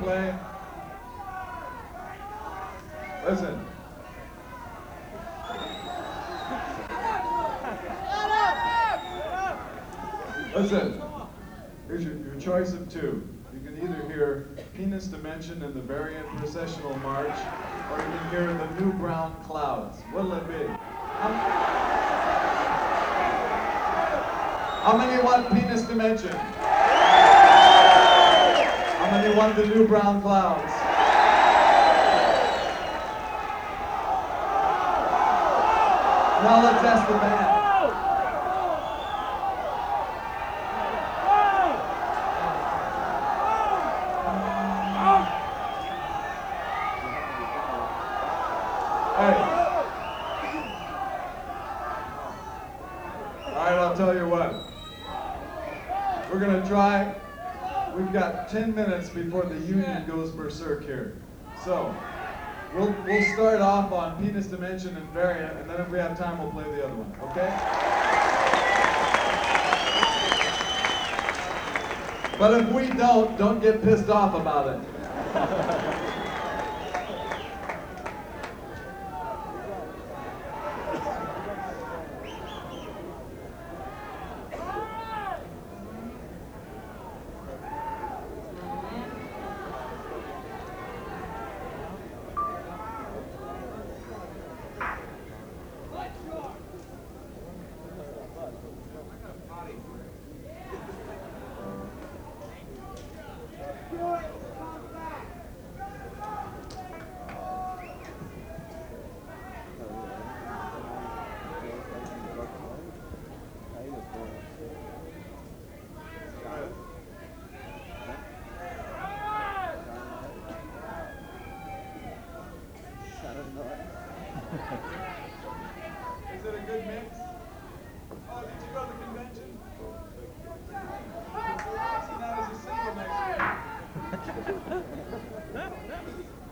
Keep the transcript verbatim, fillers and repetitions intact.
play. Listen. Listen. Here's your, your choice of two. You can either hear Penis Dimension and the Variant Processional March, or you can hear the New Brown Clouds. What'll it be? How, how many want Penis Dimension? How many want the New Brown Clouds? Now let's ask the band. Hey. All right, I'll tell you what. We're gonna try. We've got ten minutes before the union goes berserk here. So, we'll, we'll start off on Penis Dimension and Variant, and then if we have time, we'll play the other one, okay? But if we don't, don't get pissed off about it. Is it a good mix? Oh, did you go to the convention? See, now there's a single next to you.